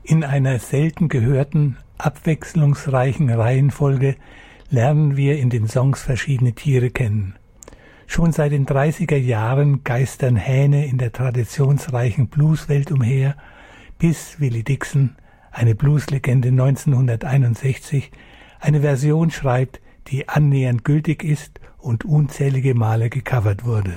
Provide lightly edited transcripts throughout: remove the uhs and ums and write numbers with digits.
In einer selten gehörten, abwechslungsreichen Reihenfolge lernen wir in den Songs verschiedene Tiere kennen. Schon seit den 30er Jahren geistern Hähne in der traditionsreichen Blueswelt umher, bis Willie Dixon, eine Blueslegende 1961, eine Version schreibt, die annähernd gültig ist und unzählige Male gecovert wurde.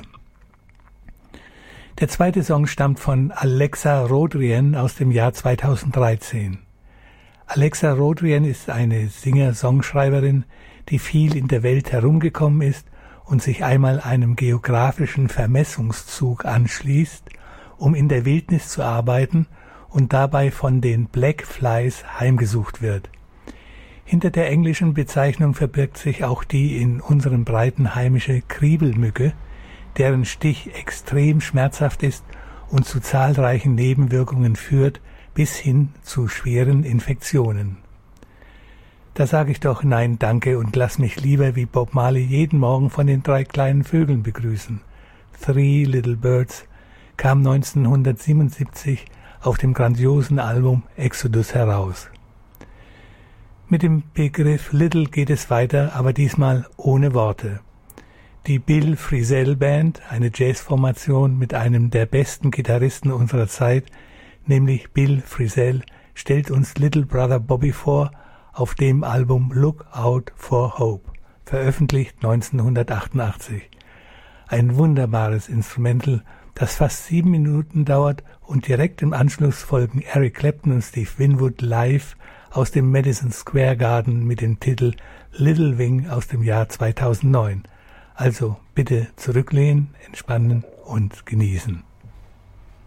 Der zweite Song stammt von Alexa Rodrien aus dem Jahr 2013. Alexa Rodrien ist eine Singer-Songschreiberin, die viel in der Welt herumgekommen ist und sich einmal einem geografischen Vermessungszug anschließt, um in der Wildnis zu arbeiten und dabei von den Black Flies heimgesucht wird. Hinter der englischen Bezeichnung verbirgt sich auch die in unseren Breiten heimische Kriebelmücke, deren Stich extrem schmerzhaft ist und zu zahlreichen Nebenwirkungen führt, bis hin zu schweren Infektionen. Da sage ich doch nein, danke und lass mich lieber wie Bob Marley jeden Morgen von den 3 kleinen Vögeln begrüßen. Three Little Birds kam 1977 auf dem grandiosen Album Exodus heraus. Mit dem Begriff Little geht es weiter, aber diesmal ohne Worte. Die Bill Frisell Band, eine Jazzformation mit einem der besten Gitarristen unserer Zeit, nämlich Bill Frisell, stellt uns Little Brother Bobby vor, auf dem Album Look Out for Hope, veröffentlicht 1988. Ein wunderbares Instrumental, das fast 7 Minuten dauert und direkt im Anschluss folgen Eric Clapton und Steve Winwood live aus dem Madison Square Garden mit dem Titel Little Wing aus dem Jahr 2009. Also bitte zurücklehnen, entspannen und genießen.